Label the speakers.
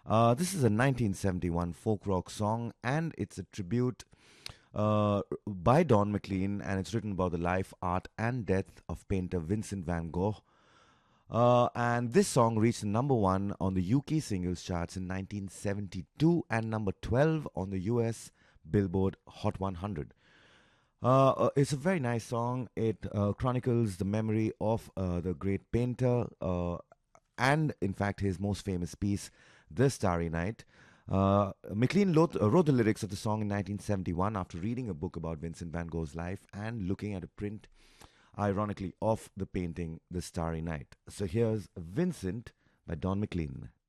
Speaker 1: This is a 1971 folk rock song, and it's a tribute by Don McLean, and it's written about the life, art, and death of painter Vincent van Gogh. And this song reached number one on the UK singles charts in 1972 and number 12 on the US Billboard Hot 100. It's a very nice song. It chronicles the memory of the great painter and, in fact, his most famous piece, The Starry Night. McLean wrote the lyrics of the song in 1971 after reading a book about Vincent van Gogh's life and looking at a print, ironically, of the painting The Starry Night. So here's Vincent by Don McLean.